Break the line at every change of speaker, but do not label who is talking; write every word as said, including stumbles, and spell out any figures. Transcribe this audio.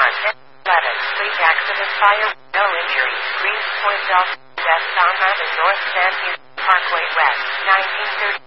one. eleven. Fleet accident fire. No injuries. Greens Point Delta. Death on the North San Diego Parkway West. nineteen thirty.